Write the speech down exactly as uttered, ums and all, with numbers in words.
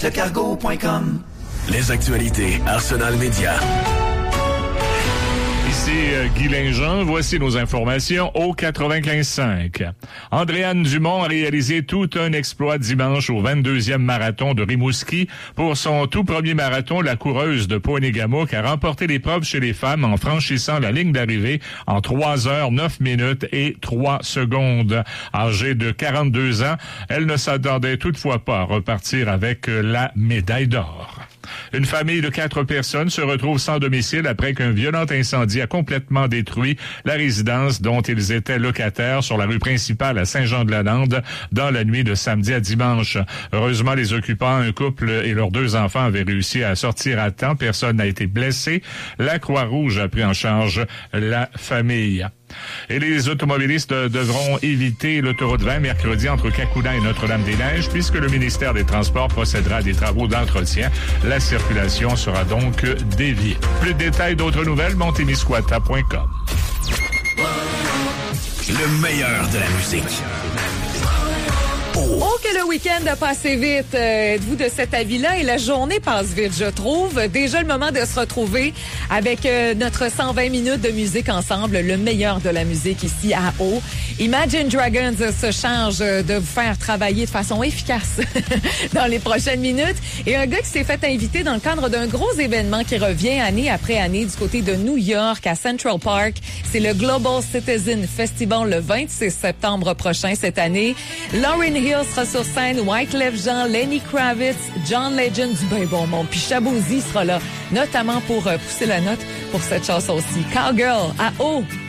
le cargo point com. Les actualités Arsenal Média. Ici euh, Guy Linjean, voici nos informations au quatre-vingt-quinze cinq. Andréane Dumont a réalisé tout un exploit dimanche au vingt-deuxième marathon de Rimouski. Pour son tout premier marathon, la coureuse de Ponegamook a remporté l'épreuve chez les femmes en franchissant la ligne d'arrivée en trois heures, neuf minutes et trois secondes. Âgée de quarante-deux ans, elle ne s'attendait toutefois pas à repartir avec la médaille d'or. Une famille de quatre personnes se retrouve sans domicile après qu'un violent incendie a complètement détruit la résidence dont ils étaient locataires sur la rue principale à Saint-Jean-de-la-Lande dans la nuit de samedi à dimanche. Heureusement, les occupants, un couple et leurs deux enfants, avaient réussi à sortir à temps. Personne n'a été blessé. La Croix-Rouge a pris en charge la famille. Et les automobilistes devront éviter l'autoroute vingt mercredi entre Cacouna et Notre-Dame-des-Neiges puisque le ministère des Transports procédera à des travaux d'entretien. La circulation sera donc déviée. Plus de détails, d'autres nouvelles, montemisquata point com. Le meilleur de la musique. Oh, que le week-end a passé vite. Euh, êtes-vous de cet avis-là? Et la journée passe vite, je trouve. Déjà le moment de se retrouver avec euh, notre cent vingt minutes de musique ensemble, le meilleur de la musique ici à O. Imagine Dragons se charge de vous faire travailler de façon efficace dans les prochaines minutes. Et un gars qui s'est fait inviter dans le cadre d'un gros événement qui revient année après année du côté de New York à Central Park. C'est le Global Citizen Festival le vingt-six septembre prochain cette année. Lauryn Hill sera sur scène, Wyclef Jean, Lenny Kravitz, John Legend du ben bon monde, puis Shabozy sera là, notamment pour euh, pousser la note pour cette chanson-ci. Cowgirl à O.